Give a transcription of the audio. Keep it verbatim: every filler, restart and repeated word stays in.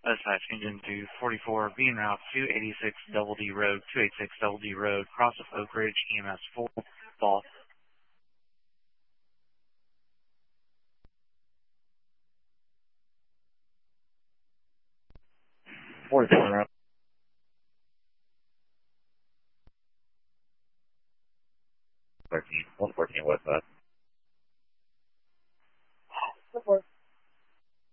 Dispatch engine to forty-four, be en route two eighty-six Double D Road, two eighty-six Double D Road, cross of Oak Ridge, E M S four, fall. forty-four route. thirteen, one fourteen west side.